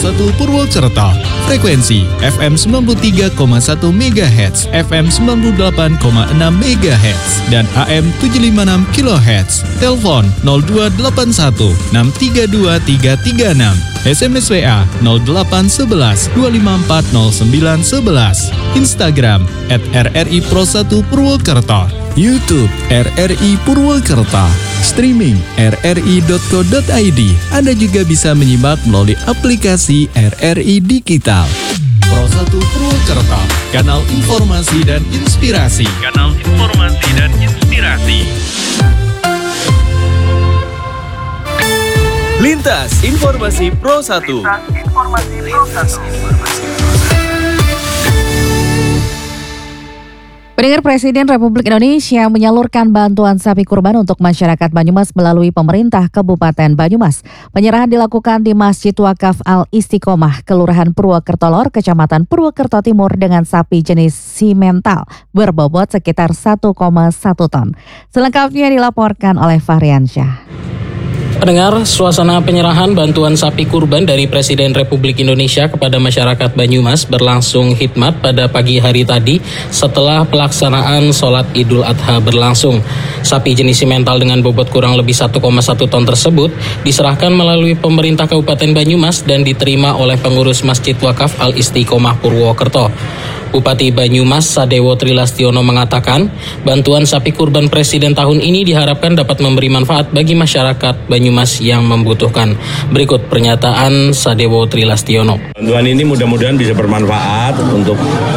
1 Purwokerto. Frekuensi FM 93,1 MHz, FM 98,6 MHz, dan AM 756 kHz. Telepon 0281 632 336. SMS WA 0811 254 0911. Instagram @RRI Pro 1 Purwokerto. YouTube RRI Purwokerto. Streaming rri.co.id. Anda juga bisa menyimak melalui aplikasi RRI Digital. Pro 1 Purwokerto, kanal informasi dan inspirasi. Kanal informasi dan inspirasi. Lintas Informasi Pro 1. Pendengar, Presiden Republik Indonesia menyalurkan bantuan sapi kurban untuk masyarakat Banyumas melalui pemerintah Kabupaten Banyumas. Penyerahan dilakukan di Masjid Wakaf Al-Istiqomah, Kelurahan Purwokerto Lor, Kecamatan Purwokerto Timur dengan sapi jenis simental berbobot sekitar 1,1 ton. Selengkapnya dilaporkan oleh Fahriansyah. Pendengar, suasana penyerahan bantuan sapi kurban dari Presiden Republik Indonesia kepada masyarakat Banyumas berlangsung hikmat pada pagi hari tadi setelah pelaksanaan sholat Idul Adha berlangsung. Sapi jenis simental dengan bobot kurang lebih 1,1 ton tersebut diserahkan melalui pemerintah Kabupaten Banyumas dan diterima oleh pengurus Masjid Wakaf Al-Istiqomah Purwokerto. Bupati Banyumas Sadewo Trilastiono mengatakan, bantuan sapi kurban Presiden tahun ini diharapkan dapat memberi manfaat bagi masyarakat Banyumas yang membutuhkan. Berikut pernyataan Sadewo Trilastiono. Bantuan ini mudah-mudahan bisa bermanfaat untuk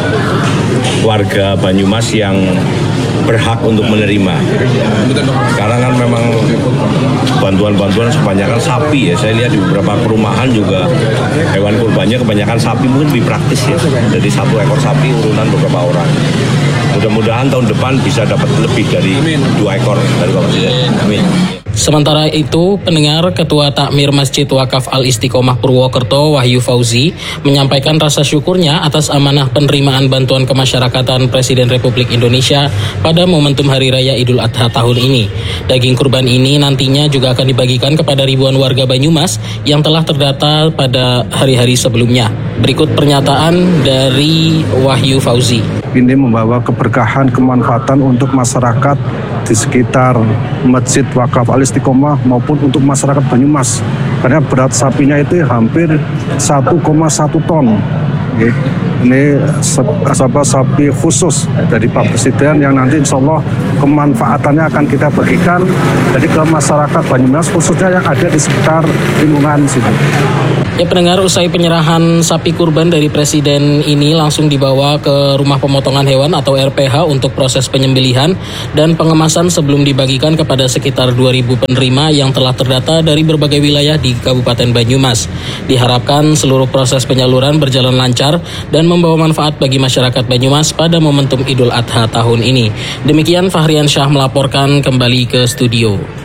warga Banyumas yang berhak untuk menerima. Sekarang kan memang bantuan-bantuan kebanyakan sapi ya. Saya lihat di beberapa perumahan juga hewan kurbannya kebanyakan sapi, mungkin lebih praktis ya. Jadi 1 ekor sapi urunan beberapa orang. Mudah-mudahan tahun depan bisa dapat lebih dari 2 ekor dari Bapak Presiden. Amin. Sementara itu, pendengar, Ketua Takmir Masjid Wakaf Al-Istiqomah Purwokerto, Wahyu Fauzi, menyampaikan rasa syukurnya atas amanah penerimaan bantuan kemasyarakatan Presiden Republik Indonesia pada momentum Hari Raya Idul Adha tahun ini. Daging kurban ini nantinya juga akan dibagikan kepada ribuan warga Banyumas yang telah terdata pada hari-hari sebelumnya. Berikut pernyataan dari Wahyu Fauzi. Ini membawa keberkahan, kemanfaatan untuk masyarakat di sekitar Masjid Wakaf Al-Istiqomah maupun untuk masyarakat Banyumas. Karena berat sapinya itu hampir 1,1 ton. Ini sapi khusus dari Pak Presiden yang nanti insya Allah kemanfaatannya akan kita bagikan jadi ke masyarakat Banyumas khususnya yang ada di sekitar lingkungan situ. Ya, pendengar, usai penyerahan sapi kurban dari Presiden ini langsung dibawa ke rumah pemotongan hewan atau RPH untuk proses penyembelihan dan pengemasan sebelum dibagikan kepada sekitar 2.000 penerima yang telah terdata dari berbagai wilayah di Kabupaten Banyumas. Diharapkan seluruh proses penyaluran berjalan lancar dan membawa manfaat bagi masyarakat Banyumas pada momentum Idul Adha tahun ini. Demikian Fahriansyah melaporkan kembali ke studio.